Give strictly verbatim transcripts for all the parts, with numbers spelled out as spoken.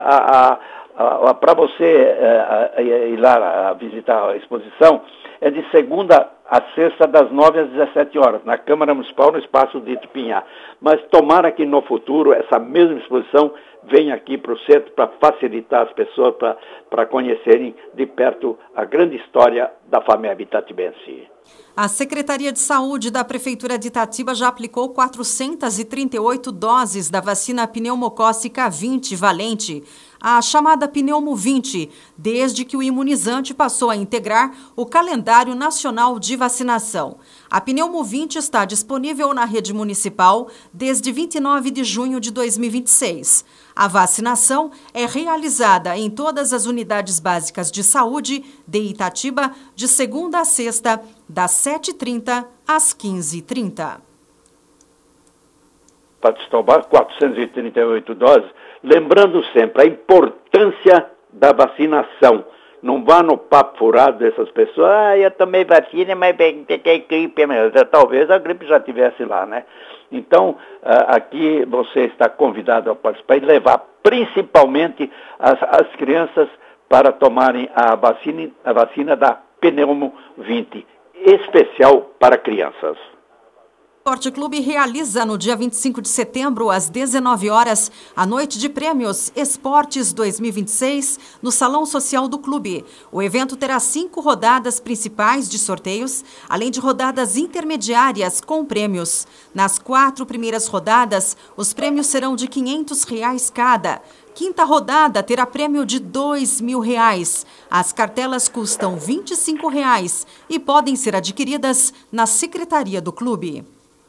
Para você é, ir lá visitar a exposição, é de segunda a sexta, das nove às dezessete horas, na Câmara Municipal, no Espaço de Itupinhá. Mas tomara que no futuro essa mesma exposição venha aqui para o centro para facilitar as pessoas, para conhecerem de perto a grande história da FAMEB itatibense. A Secretaria de Saúde da Prefeitura de Itatiba já aplicou quatrocentas e trinta e oito doses da vacina pneumocócica vinte valente, a chamada Pneumo vinte, desde que o imunizante passou a integrar o calendário nacional de vacinação. A Pneumo vinte está disponível na rede municipal desde vinte e nove de junho de dois mil e vinte e seis. A vacinação é realizada em todas as unidades básicas de saúde de Itatiba de segunda a sexta, das sete e trinta às quinze e trinta. Para tomar quatrocentas e trinta e oito doses, lembrando sempre a importância da vacinação. Não vá no papo furado dessas pessoas, ah, eu tomei vacina, mas peguei gripe, talvez a gripe já estivesse lá, né? Então, aqui você está convidado a participar e levar principalmente as, as crianças para tomarem a vacina, a vacina da Pneumo vinte, especial para crianças. O Esporte Clube realiza no dia vinte e cinco de setembro, às dezenove horas, a noite de prêmios Esportes dois mil e vinte e seis no Salão Social do Clube. O evento terá cinco rodadas principais de sorteios, além de rodadas intermediárias com prêmios. Nas quatro primeiras rodadas, os prêmios serão de quinhentos reais cada. Quinta rodada terá prêmio de dois mil reais. As cartelas custam vinte e cinco reais e podem ser adquiridas na secretaria do clube.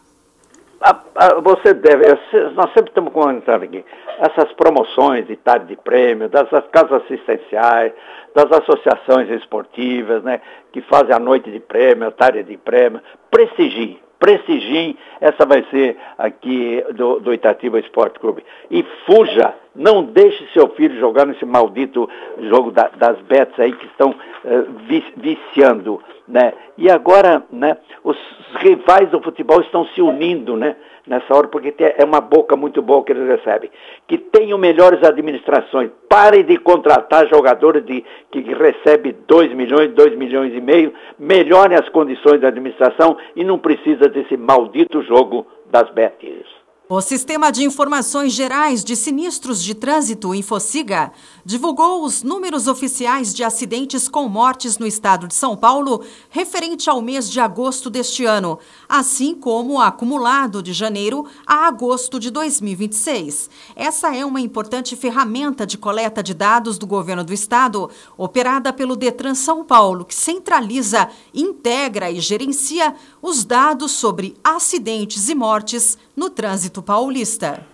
Você deve, nós sempre estamos comentando aqui, essas promoções de tarde de prêmio, das casas assistenciais, das associações esportivas, né, que fazem a noite de prêmio, a tarde de prêmio, prestigiem, prestigiem, essa vai ser aqui do, do Itatiba Esporte Clube. E fuja, não deixe seu filho jogar nesse maldito jogo da, das bets aí que estão uh, viciando, né? E agora, né, os rivais do futebol estão se unindo, né, nessa hora, porque é uma boca muito boa que eles recebem. Que tenham melhores administrações, parem de contratar jogadores de, que recebem dois milhões, dois milhões e meio, melhorem as condições da administração e não precisa desse maldito jogo das bets. O Sistema de Informações Gerais de Sinistros de Trânsito, Infociga, divulgou os números oficiais de acidentes com mortes no estado de São Paulo referente ao mês de agosto deste ano, assim como o acumulado de janeiro a agosto de dois mil e vinte e seis. Essa é uma importante ferramenta de coleta de dados do governo do estado, operada pelo Detran São Paulo, que centraliza, integra e gerencia os dados sobre acidentes e mortes no trânsito paulista.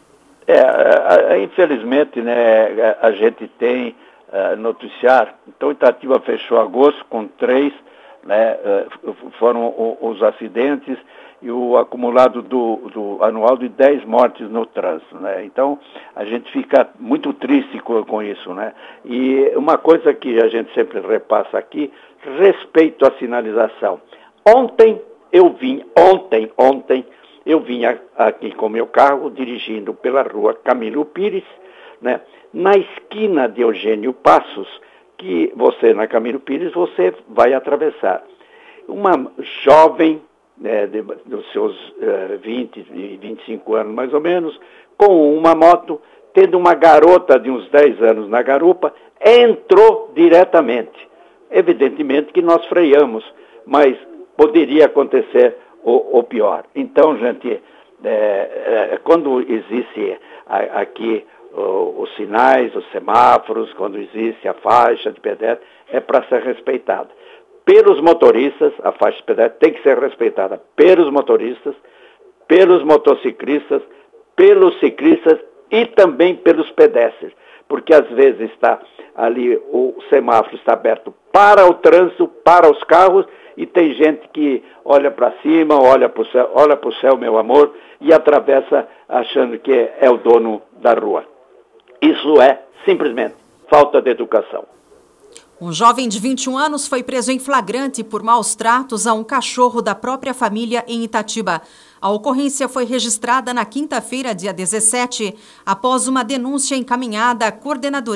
É, infelizmente, né, a gente tem uh, noticiar. Então, Itatiba fechou agosto com três, né, uh, foram os acidentes e o acumulado do, do anual de dez mortes no trânsito, né? Então, a gente fica muito triste com, com isso, né? E uma coisa que a gente sempre repassa aqui, respeito à sinalização. Ontem eu vim, ontem, ontem, eu vim aqui com meu carro, dirigindo pela rua Camilo Pires, né, na esquina de Eugênio Passos, que você, na Camilo Pires, você vai atravessar. Uma jovem, né, de, dos seus uh, vinte, vinte e cinco anos mais ou menos, com uma moto, tendo uma garota de uns dez anos na garupa, entrou diretamente. Evidentemente que nós freamos, mas poderia acontecer o, o pior. Então, gente, é, é, quando existe a, aqui o, os sinais, os semáforos, quando existe a faixa de pedestre, é para ser respeitada. Pelos motoristas, a faixa de pedestre tem que ser respeitada pelos motoristas, pelos motociclistas, pelos ciclistas e também pelos pedestres, porque às vezes está ali, o semáforo está aberto para o trânsito, para os carros, e tem gente que olha para cima, olha para o céu, olha para o céu, meu amor, e atravessa achando que é o dono da rua. Isso é simplesmente falta de educação. Um jovem de vinte e um anos foi preso em flagrante por maus tratos a um cachorro da própria família em Itatiba. A ocorrência foi registrada na quinta-feira, dia dezessete, após uma denúncia encaminhada à Coordenadoria